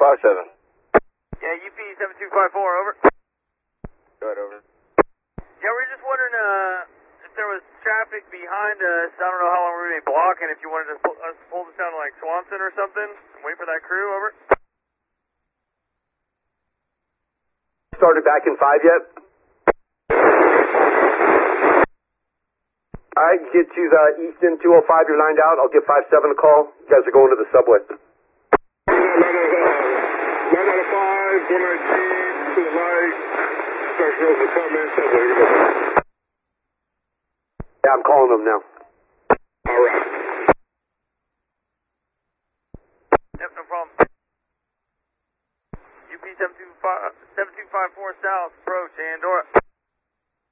7257. Yeah, UP 7254, over. Go ahead, over. Yeah, we were just wondering if there was traffic behind us. I don't know how long we're going to be blocking. If you wanted us to pull this down to like Swanson or something, wait for that crew, over. Started back in 5 yet? Alright, get to the Easton 205, you're lined out. I'll give 57 a call. You guys are going to the subway. 9 out of 5, 119 to the light. Section over the comment, subway. Yeah, I'm calling them now. Alright. Yep, no problem. UP 7254 South, approach, Andorra.